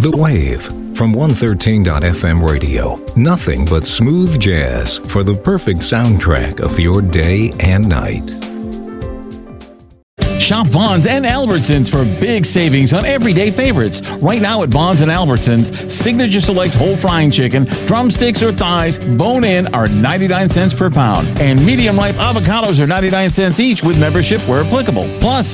The Wave from 113.fm radio. Nothing but smooth jazz for the perfect soundtrack of your day and night. Shop Vons and Albertsons for big savings on everyday favorites. Right now at Vons and Albertsons, Signature Select whole frying chicken, drumsticks or thighs, bone-in are 99 cents per pound. And medium-ripe avocados are 99 cents each with membership where applicable. Plus,